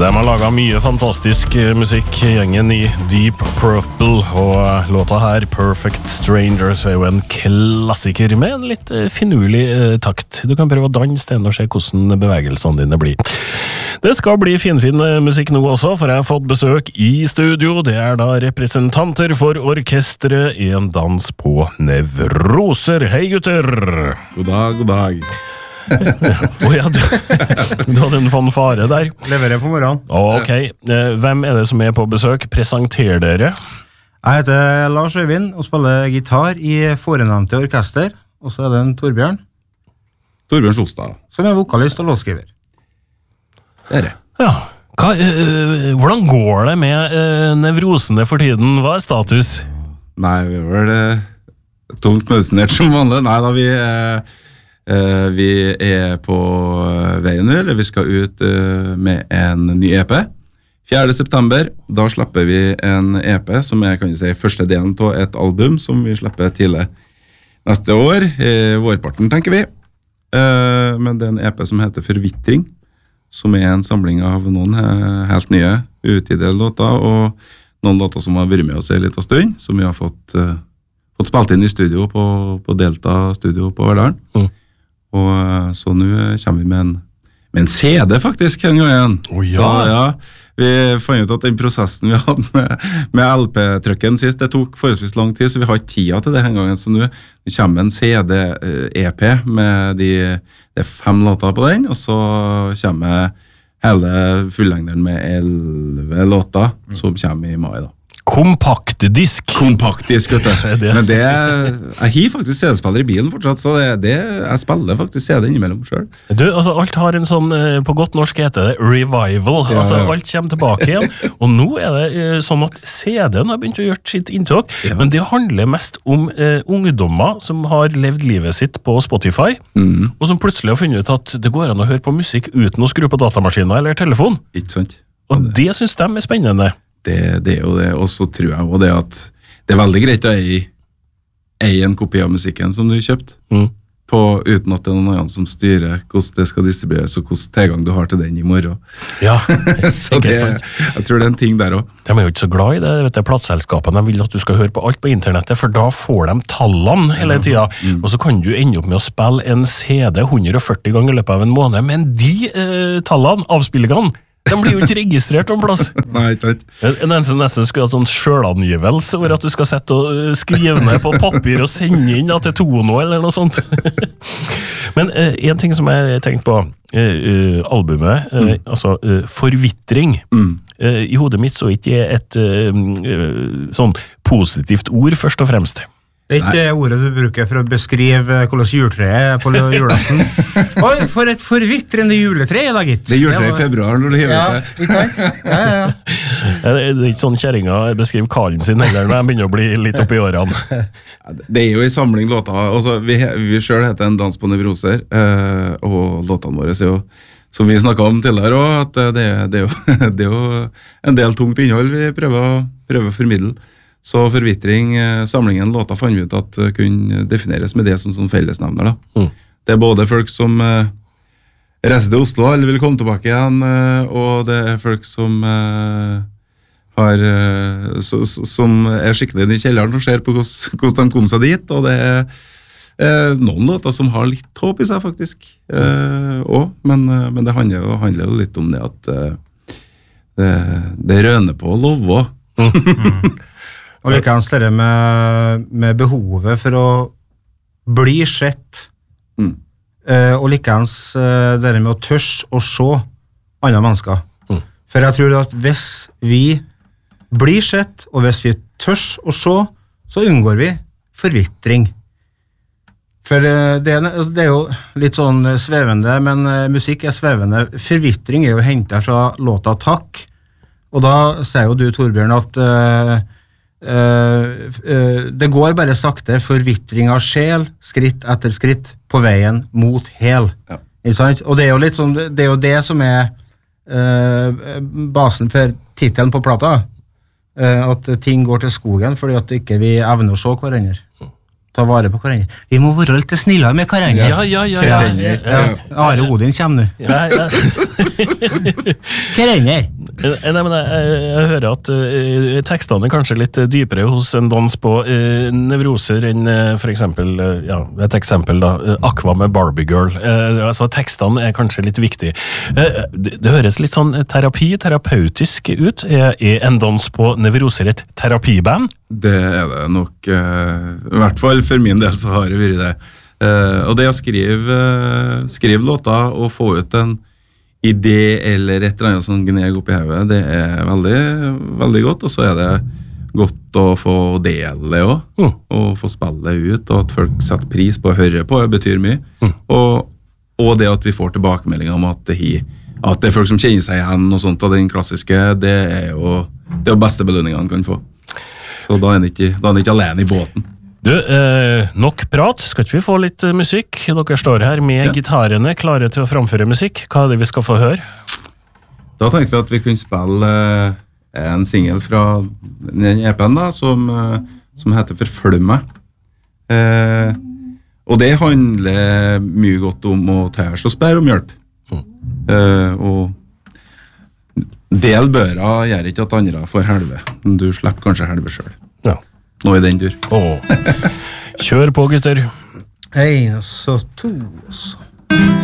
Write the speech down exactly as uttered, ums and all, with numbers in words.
De har laget mye fantastisk musikk, gjengen i Deep Purple, og låta her, Perfect Strangers, er jo en klassiker med en litt finurlig eh, takt. Du kan prøve å danse til og se hvordan bevegelsene dine blir. Det skal bli finfin musikk nå også, for jeg har fått besøk i studio. Det er da representanter for orkestret I en dans på nevroser. Hei gutter! God dag, god dag. oh, ja, du, du hadde en fanfare der. Leverer på morgenen. Ok, hvem er det som er på besøk? Presenter dere. Jeg heter Lars Øyvind og spiller gitar I forenevnte orkester. Og så er det en Torbjørn. Torbjørn Slostad. Som er vokalist og låtskriver. Det er det. Ja, Hva, øh, hvordan går det med øh, nevrosene for tiden? Hva er status? Nei, vi er vel øh, tungt medisinert som vanlig. Nei da, vi er... Uh, vi er på veien nå, eller vi skal ut uh, med en ny E P fjerde september, da slipper vi en E P som er, kan du si, første delen av et album som vi slipper tidlig neste år, I vårparten tenker vi uh, men det er en E P som heter Forvittring, som er en samling av noen uh, helt nye utgitte låter, og noen låter som har vært med oss I litt av stund, som vi har fått, uh, fått spilt inn I studio på, på Delta Studio på Verdalen mm. Og så nå kommer vi med en, med en C D faktisk en gang igjen. Oh, ja. Så ja, vi fant ut at den prosessen vi hadde med, med L P-trykken sist, det tok forholdsvis lang tid, så vi har ikke tida til det en gang. Så nå kommer en C D-E P med de, de fem låter på den, og så kommer hele fullengderen med elleve låter, mm. som kommer I mai da. Kompaktdisk. Kompaktdisk, vet du. det. Men det, jeg har faktisk C D-spiller I bilen fortsatt, så det, det, jeg spiller faktisk C D innimellom selv. Du, altså alt har en sånn, på godt norsk heter det, revival. Ja, altså ja. Alt kommer tilbake igjen. Og nå er det sånn at C D-en har begynt å gjøre sitt inntog, ja. Men det handler mest om eh, ungdommer som har levd livet sitt på Spotify, mm. og som plutselig har funnet ut at det går an å høre på musikk uten å skru på datamaskiner eller telefon. Ikke sant. Og det, det synes de er spennende. Det, det er jo det, og så tror jeg også det at det er veldig greit å eie, eie en kopi av musikken som du har kjøpt, mm. på, uten at det er noen annen som styrer hvordan det skal distribueres og hvordan tilgang du har til den I morgen. Ja, så det, jeg tror det er en ting der også. De er jo ikke så glad I det, vet du, plattselskapene. De vil at du skal høre på alt på internettet, for da får de tallene hele tiden. Mm. Og så kan du ende opp med å spille en C D hundre og førti ganger I løpet av en måned, men de eh, tallene, avspillingene, de blir jo ikke registrert om plass. Nei, ikke sant. En eneste nesten skulle ha sånn selvangivelse, hvor at du skal sette og skrive ned på papir og sende inn til Tono eller noe sånt. Men uh, en ting som jeg tenkte på, uh, uh, albumet, uh, mm. altså uh, Forvittring, mm. uh, I hodet mitt så ikke et uh, uh, sånn positivt ord først og fremst. Det er ikke det ordet du bruker for å beskrive hvordan juletreet er på julaften. Oi, for et forvittrende juletre I dag, gitt. Det er juletre I februar når du hiver ja, det. Ikke sant? Ja, ja, ja. Det er ikke sånn kjæringa beskriver Karlen sin heller, når jeg begynner å bli litt opp I årene. Det er jo en samling låter. Også, vi, vi selv heter En dans på nevroser, og låtene våre er jo, som vi snakket om tidligere også, at det, det, er jo, det er jo en del tungt innhold vi prøver å, prøver å formidle. Så Forvittring, samlingen låter fant vi ut at kunne defineres med det som, som fellesnevner da. Mm. Det er både folk som uh, reiser til Oslo, eller vil komme tilbake igjen, uh, og det er folk som uh, har uh, så, som er skikkelig I kjelleren og ser på hvordan, hvordan de kom seg dit, og det er uh, noen låter som har litt håp I seg faktisk uh, også, men, uh, men det handler jo, handler jo litt om det at uh, det, det røner på å love. Mm. Og likeens det med, med behovet for å bli sett, mm. uh, og likeens uh, det med å tørs å se andre mennesker. Mm. For jeg tror at hvis vi blir sett, og hvis vi tørs å se, så unngår vi forvittring. For uh, det, det er jo litt sånn svevende, men uh, musikk er svevende. Forvittring er jo hentet fra låta Takk, og da sier jo du, Torbjørn, at uh, Uh, uh, det går bare sakte forvittring av sjel, skritt etter skritt på veien mot hel. Ja. Ikke sant? Og det er jo litt sånn, det er jo det som er uh, basen for titelen på plata. Uh, at ting går til skogen fordi at ikke vi evner å se hverandre. ta vare på hverandre. Vi må være litt snillere med hverandre. Ja, ja, ja. ja, ja, ja. Are Odin kommer nå. Ja, ja. Hverandre. Nei, men jeg, jeg hører at uh, tekstene er kanskje litt dypere hos en dans på uh, nevroser enn uh, for eksempel, uh, ja, et eksempel da, uh, Aqua med Barbie Girl. Uh, altså tekstene er kanskje litt viktig. Uh, det, det høres litt sånn terapi, terapeutisk ut. Er, er en dans på nevroser et terapiband? Det er det nok, uh, i hvert fall for min del så har det vært det. Uh, og det å skrive, uh, skrive låter og få ut en idé eller et eller annet som gneg opp i hodet, det er veldig, veldig godt, og så er det godt å få dele det også, mm. og få spille det ut, og at folk setter pris på å høre på, det betyr mye. Mm. Og, og det at vi får tilbakemeldinger om at det, at det er folk som kjenner seg igjen og sånt, og den klassiske, det er jo det er beste belønningen han kan få. Så da er han ikke, da er han ikke alene i båten. Du, eh, nok prat. Skal ikke vi få litt uh, musikk? Dere står her med ja. gitarene, klare til å framføre musikk. Hva er det vi skal få høre? Da tenkte vi at vi kunne spille uh, en single fra den E P-en da, som, uh, som heter Forfølme. Uh, og det handler mye godt om å ta oss og spørre om hjelp. Mm. Uh, og del børa gjør ikke at andre får helve. Du slipper kanskje helve selv. Ja. Nå er den dur. Åh. Kjør på, gutter. En, og så to, og så...